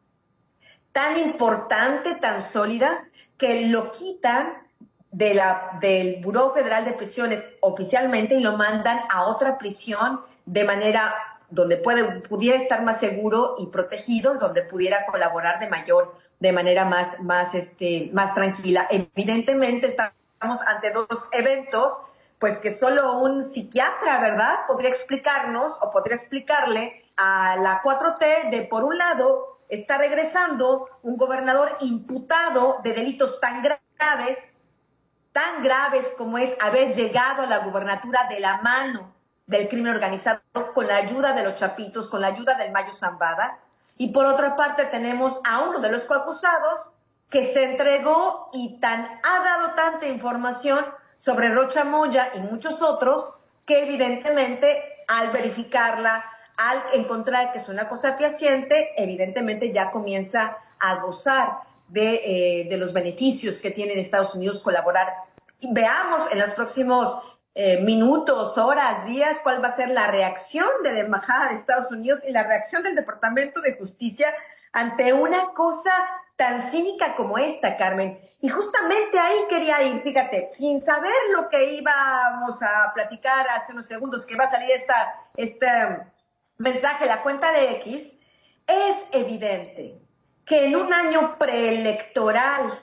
tan importante, tan sólida, que lo quitan de la, del Buró Federal de Prisiones oficialmente y lo mandan a otra prisión de manera donde puede, pudiera estar más seguro y protegido, donde pudiera colaborar de mayor, de manera más, más, este, más tranquila. Evidentemente estamos ante dos eventos, pues que solo un psiquiatra, ¿verdad?, podría explicarnos o podría explicarle a la cuatro T de, por un lado, está regresando un gobernador imputado de delitos tan graves, tan graves como es haber llegado a la gubernatura de la mano del crimen organizado, con la ayuda de los chapitos, con la ayuda del Mayo Zambada. Y por otra parte tenemos a uno de los coacusados que se entregó y tan, ha dado tanta información sobre Rocha Moya y muchos otros que evidentemente al verificarla, al encontrar que es una cosa fehaciente, evidentemente ya comienza a gozar de, eh, de los beneficios que tiene en Estados Unidos colaborar. Y veamos en los próximos Eh, minutos, horas, días, cuál va a ser la reacción de la Embajada de Estados Unidos y la reacción del Departamento de Justicia ante una cosa tan cínica como esta, Carmen. Y justamente ahí quería ir, fíjate, sin saber lo que íbamos a platicar hace unos segundos, que va a salir esta, este mensaje, la cuenta de X, es evidente que en un año preelectoral,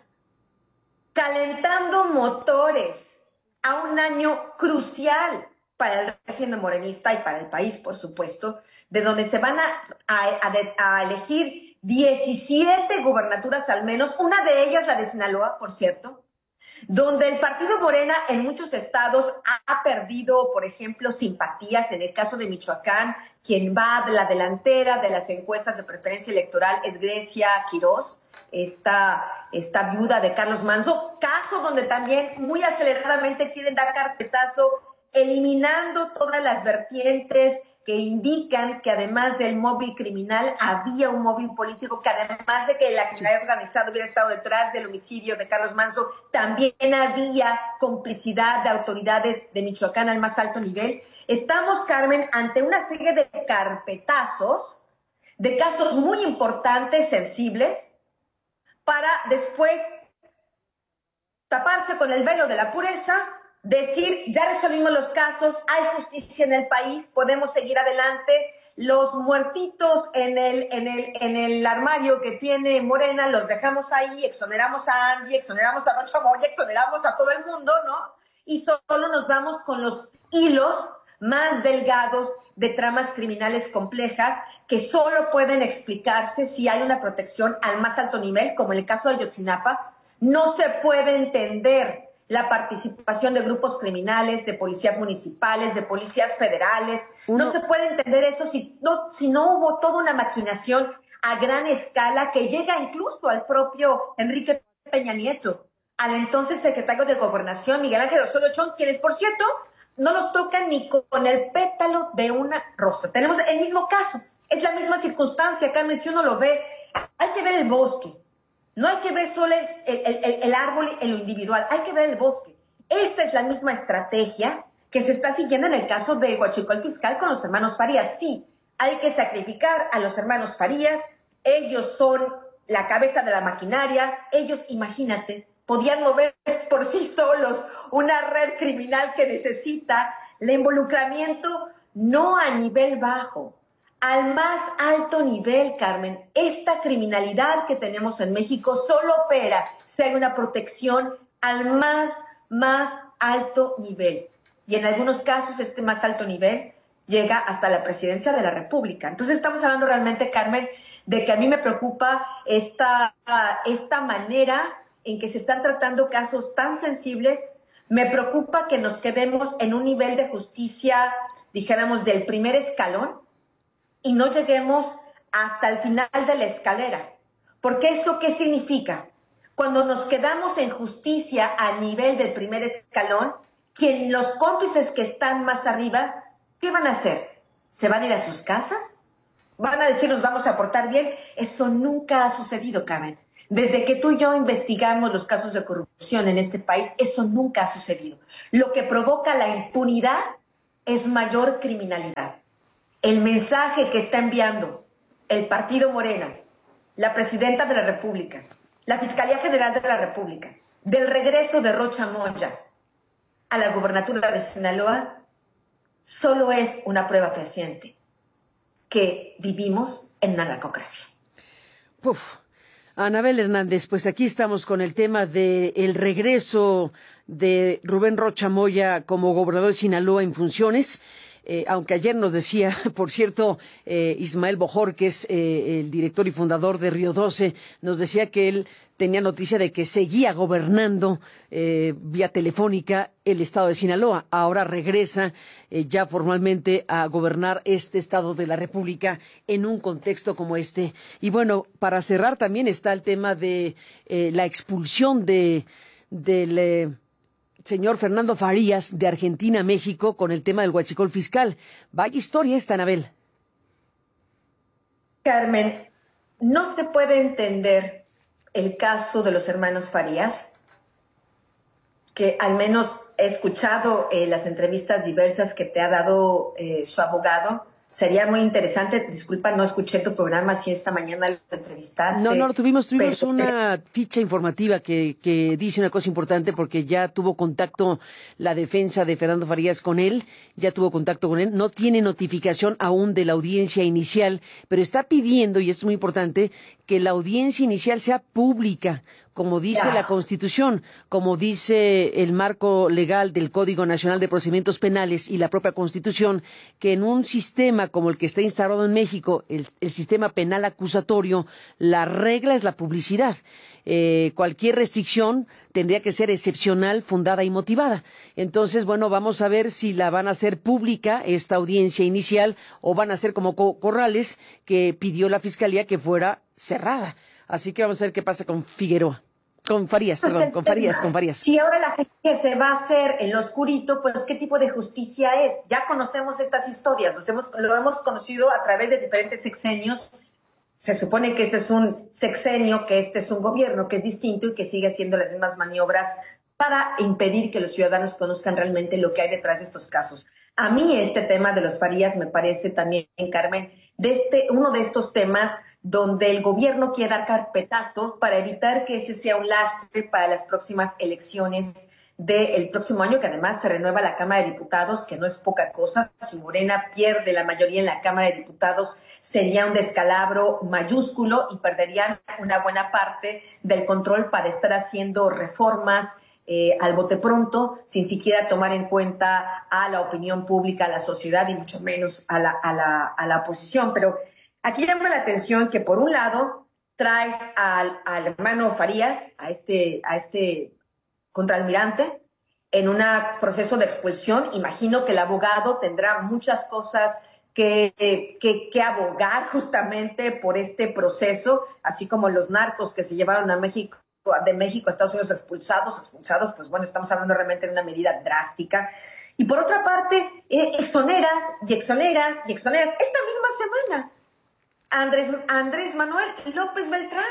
calentando motores, a un año crucial para el régimen morenista y para el país, por supuesto, de donde se van a, a, a, a elegir diecisiete gubernaturas al menos, una de ellas la de Sinaloa, por cierto, donde el partido Morena en muchos estados ha perdido, por ejemplo, simpatías. En el caso de Michoacán, quien va de la delantera de las encuestas de preferencia electoral es Grecia Quirós, esta, esta viuda de Carlos Manzo, caso donde también muy aceleradamente quieren dar carpetazo, eliminando todas las vertientes que indican que además del móvil criminal había un móvil político, que además de que la criminalidad organizada hubiera estado detrás del homicidio de Carlos Manzo, también había complicidad de autoridades de Michoacán al más alto nivel. Estamos, Carmen, ante una serie de carpetazos, de casos muy importantes, sensibles, para después taparse con el velo de la pureza, decir, ya resolvimos los casos, hay justicia en el país, podemos seguir adelante, los muertitos en el, en el, en el armario que tiene Morena, los dejamos ahí, exoneramos a Andy, exoneramos a Rocha Moya, exoneramos a todo el mundo, ¿no? Y solo nos vamos con los hilos más delgados de tramas criminales complejas que solo pueden explicarse si hay una protección al más alto nivel, como en el caso de Ayotzinapa. No se puede entender la participación de grupos criminales, de policías municipales, de policías federales. Uno... No se puede entender eso si no, si no hubo toda una maquinación a gran escala que llega incluso al propio Enrique Peña Nieto, al entonces secretario de Gobernación, Miguel Ángel Osorio Chong, quienes, por cierto, no los tocan ni con el pétalo de una rosa. Tenemos el mismo caso, es la misma circunstancia, Carmen, si uno lo ve, hay que ver el bosque. No hay que ver solo el, el, el, el árbol en lo individual, hay que ver el bosque. Esta es la misma estrategia que se está siguiendo en el caso de Huachicol Fiscal con los hermanos Farías. Sí, hay que sacrificar a los hermanos Farías, ellos son la cabeza de la maquinaria, ellos, imagínate, podían mover por sí solos una red criminal que necesita el involucramiento no a nivel bajo, al más alto nivel, Carmen. Esta criminalidad que tenemos en México solo opera si hay una protección al más, más alto nivel. Y en algunos casos este más alto nivel llega hasta la presidencia de la República. Entonces estamos hablando realmente, Carmen, de que a mí me preocupa esta, esta manera en que se están tratando casos tan sensibles. Me preocupa que nos quedemos en un nivel de justicia, dijéramos, del primer escalón, y no lleguemos hasta el final de la escalera. Porque ¿eso qué significa? Cuando nos quedamos en justicia a nivel del primer escalón, quien los cómplices que están más arriba, ¿qué van a hacer? ¿Se van a ir a sus casas? van a decir nos vamos a portar bien. Eso nunca ha sucedido, Carmen. Desde que tú y yo investigamos los casos de corrupción en este país, eso nunca ha sucedido. Lo que provoca la impunidad es mayor criminalidad. El mensaje que está enviando el Partido Morena, la Presidenta de la República, la Fiscalía General de la República, del regreso de Rocha Moya a la gubernatura de Sinaloa, solo es una prueba fehaciente que vivimos en una narcocracia. Uf. Anabel Hernández, pues aquí estamos con el tema del regreso de Rubén Rocha Moya como gobernador de Sinaloa en funciones. Eh, aunque ayer nos decía, por cierto, eh, Ismael Bojorquez, eh, el director y fundador de Río doce, nos decía que él tenía noticia de que seguía gobernando eh, vía telefónica el estado de Sinaloa. Ahora regresa eh, ya formalmente a gobernar este estado de la República en un contexto como este. Y bueno, para cerrar también está el tema de eh, la expulsión de del eh, señor Fernando Farías de Argentina a México con el tema del huachicol fiscal. Vaya historia esta, Anabel. Carmen, no se puede entender el caso de los hermanos Farías, que al menos he escuchado eh, las entrevistas diversas que te ha dado eh, su abogado. Sería muy interesante, disculpa, no escuché tu programa, si esta mañana lo entrevistaste. No, no, tuvimos, tuvimos pero, una ficha informativa que, que dice una cosa importante porque ya tuvo contacto la defensa de Fernando Farías con él, ya tuvo contacto con él, no tiene notificación aún de la audiencia inicial, pero está pidiendo, y es muy importante, que la audiencia inicial sea pública, como dice la Constitución, como dice el marco legal del Código Nacional de Procedimientos Penales y la propia Constitución, que en un sistema como el que está instalado en México, el, el sistema penal acusatorio, la regla es la publicidad. Eh, cualquier restricción tendría que ser excepcional, fundada y motivada. Entonces, bueno, vamos a ver si la van a hacer pública, esta audiencia inicial, o van a ser como Corrales, que pidió la Fiscalía que fuera cerrada. Así que vamos a ver qué pasa con Figueroa. Con Farías, pues perdón, con Farías, con Farías. Si ahora la justicia se va a hacer en lo oscurito, pues ¿qué tipo de justicia es? Ya conocemos estas historias, los hemos, lo hemos conocido a través de diferentes sexenios. Se supone que este es un sexenio, que este es un gobierno que es distinto y que sigue haciendo las mismas maniobras para impedir que los ciudadanos conozcan realmente lo que hay detrás de estos casos. A mí este tema de los Farías me parece también, Carmen, de este, uno de estos temas donde el gobierno quiere dar carpetazo para evitar que ese sea un lastre para las próximas elecciones del próximo año, que además se renueva la Cámara de Diputados, que no es poca cosa. Si Morena pierde la mayoría en la Cámara de Diputados, sería un descalabro mayúsculo y perderían una buena parte del control para estar haciendo reformas eh, al bote pronto, sin siquiera tomar en cuenta a la opinión pública, a la sociedad y mucho menos a la, a la, a la oposición. Pero aquí llama la atención que, por un lado, traes al, al hermano Farías, a este, a este contraalmirante, en un proceso de expulsión. Imagino que el abogado tendrá muchas cosas que, que, que abogar justamente por este proceso, así como los narcos que se llevaron a México, de México a Estados Unidos expulsados, expulsados, pues bueno, estamos hablando realmente de una medida drástica. Y por otra parte, eh, exoneras y exoneras y exoneras. Esta misma semana, Andrés, Andrés Manuel López Beltrán,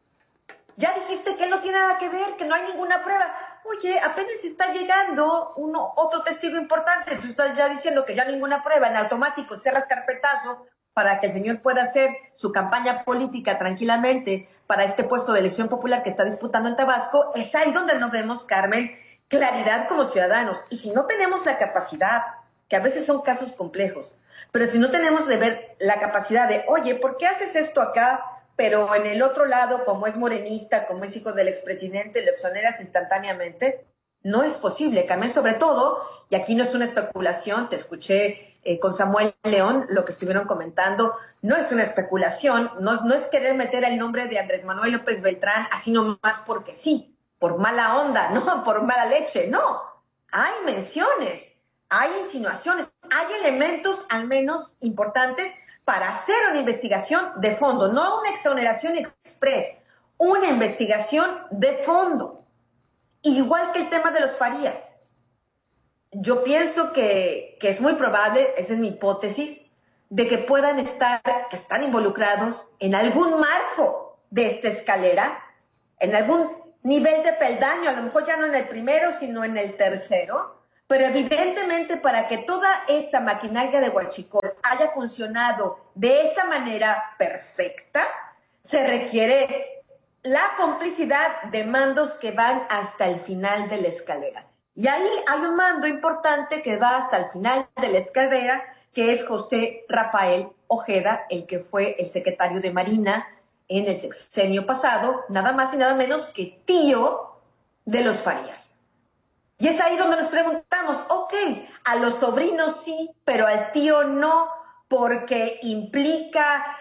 ya dijiste que él no tiene nada que ver, que no hay ninguna prueba. Oye, apenas está llegando uno, otro testigo importante. Tú estás ya diciendo que ya ninguna prueba, en automático cierras carpetazo para que el señor pueda hacer su campaña política tranquilamente para este puesto de elección popular que está disputando en Tabasco. Es ahí donde no vemos, Carmen, claridad como ciudadanos. Y si no tenemos la capacidad, que a veces son casos complejos, pero si no tenemos de ver la capacidad de, oye, ¿por qué haces esto acá? Pero en el otro lado, como es morenista, como es hijo del expresidente, lo exoneras instantáneamente. No es posible, Carmen, sobre todo, y aquí no es una especulación, te escuché eh, con Samuel León lo que estuvieron comentando, no es una especulación, no, no es querer meter el nombre de Andrés Manuel López Beltrán así nomás porque sí, por mala onda, no, por mala leche, no. Hay menciones, hay insinuaciones, hay elementos al menos importantes para hacer una investigación de fondo, no una exoneración express, una investigación de fondo. Igual que el tema de los Farías. Yo pienso que, que es muy probable, esa es mi hipótesis, de que puedan estar, que están involucrados en algún marco de esta escalera, en algún nivel de peldaño, a lo mejor ya no en el primero, sino en el tercero, pero evidentemente para que toda esa maquinaria de huachicol haya funcionado de esa manera perfecta, se requiere la complicidad de mandos que van hasta el final de la escalera. Y ahí hay un mando importante que va hasta el final de la escalera, que es José Rafael Ojeda, el que fue el secretario de Marina en el sexenio pasado, nada más y nada menos que tío de los Farías. Y es ahí donde nos preguntamos, ok, a los sobrinos sí, pero al tío no, porque implica